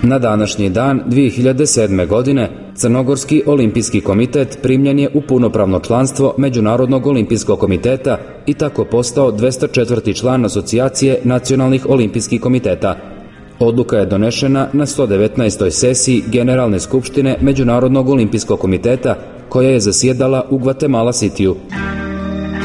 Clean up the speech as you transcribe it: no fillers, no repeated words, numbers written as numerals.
Na današnji dan 2007. godine Crnogorski olimpijski komitet primljen je u punopravno članstvo Međunarodnog olimpijskog komiteta i tako postao 204. član asocijacije nacionalnih olimpijskih komiteta. Odluka je donešena na 119. sesiji Generalne skupštine Međunarodnog olimpijskog komiteta koja je zasjedala u Gvatemala Cityu.